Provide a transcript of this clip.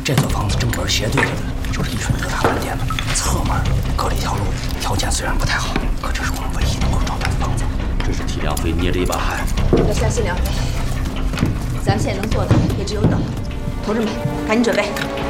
这座房子正门斜对着的就是伊顺德大饭店了，侧门隔了一条路，条件虽然不太好，可这是我们唯一能够招待的房子。 这是替梁飞捏着一把汗。 要相信梁飞，咱现在能做的也只有等。同志们，赶紧准备。